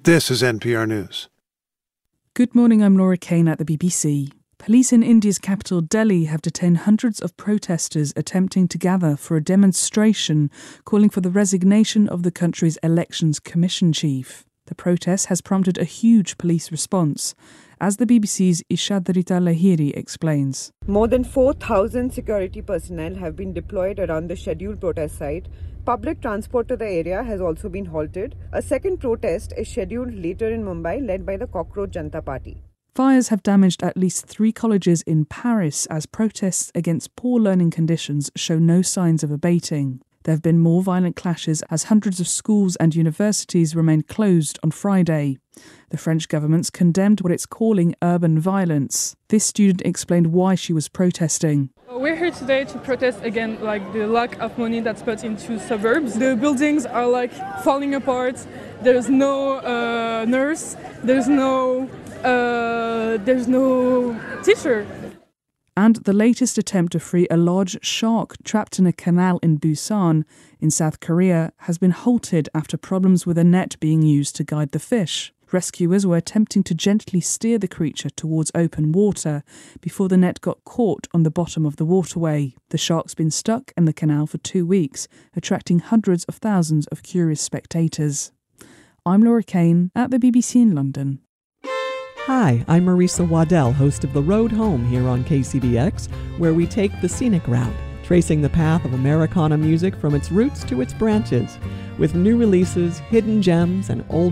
This is NPR News. Good morning, I'm Laura Kane at the BBC. Police in India's capital Delhi have detained hundreds of protesters attempting to gather for a demonstration calling for the resignation of the country's Elections Commission chief. The protest has prompted a huge police response, as the BBC's Ishadrita Lahiri explains. More than 4,000 security personnel have been deployed around the scheduled protest site. Public transport to the area has also been halted. A second protest is scheduled later in Mumbai, led by the Cockroach Janata Party. Fires have damaged at least 3 colleges in Paris as protests against poor learning conditions show no signs of abating. There have been more violent clashes as hundreds of schools and universities remained closed on Friday. The French government's condemned what it's calling urban violence. This student explained why she was protesting. We're here today to protest against the lack of money that's put into suburbs. The buildings are falling apart. There's no nurse. There's no teacher. And the latest attempt to free a large shark trapped in a canal in Busan, in South Korea, has been halted after problems with a net being used to guide the fish. Rescuers were attempting to gently steer the creature towards open water before the net got caught on the bottom of the waterway. The shark's been stuck in the canal for 2 weeks, attracting hundreds of thousands of curious spectators. I'm Laura Kane at the BBC in London. Hi, I'm Marisa Waddell, host of The Road Home here on KCBX, where we take the scenic route, tracing the path of Americana music from its roots to its branches, with new releases, hidden gems, and old